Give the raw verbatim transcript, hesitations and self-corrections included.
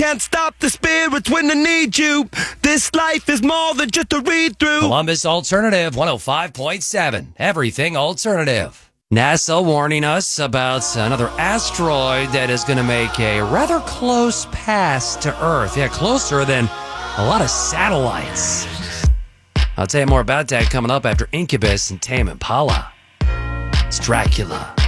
Can't stop the spirits when they need you. This life is more than just a read-through. Columbus Alternative one oh five point seven. Everything alternative. NASA warning us about another asteroid that is going to make a rather close pass to Earth. Yeah, closer than a lot of satellites. I'll tell you more about that coming up after Incubus and Tame Impala. It's Dracula.